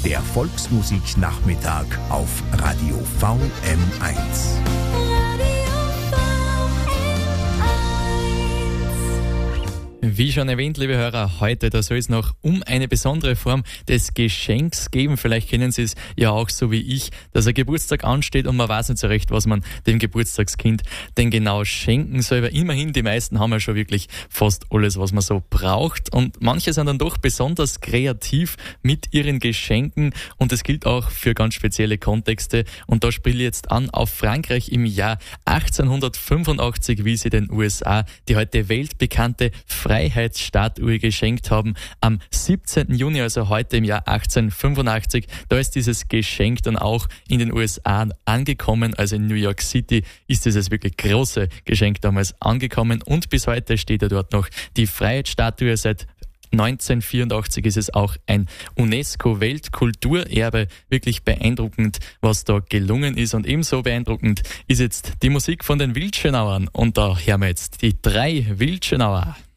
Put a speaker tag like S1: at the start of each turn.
S1: der Volksmusiknachmittag auf Radio VM1.
S2: Wie schon erwähnt, liebe Hörer, heute, da soll es noch um eine besondere Form des Geschenks geben. Vielleicht kennen Sie es ja auch so wie ich, dass ein Geburtstag ansteht und man weiß nicht so recht, was man dem Geburtstagskind denn genau schenken soll. Aber immerhin, die meisten haben ja schon wirklich fast alles, was man so braucht. Und manche sind dann doch besonders kreativ mit ihren Geschenken. Und das gilt auch für ganz spezielle Kontexte. Und da spiele ich jetzt an auf Frankreich im Jahr 1885, wie sie den USA die heute weltbekannte Freiheitsstatue geschenkt haben. Am 17. Juni, also heute im Jahr 1885, da ist dieses Geschenk dann auch in den USA angekommen. Also in New York City ist dieses wirklich große Geschenk damals angekommen und bis heute steht ja dort noch die Freiheitsstatue. Seit 1984 ist es auch ein UNESCO-Weltkulturerbe. Wirklich beeindruckend, was da gelungen ist. Und ebenso beeindruckend ist jetzt die Musik von den Wildschönauern. Und da hören wir jetzt die 3 Wildschönauer.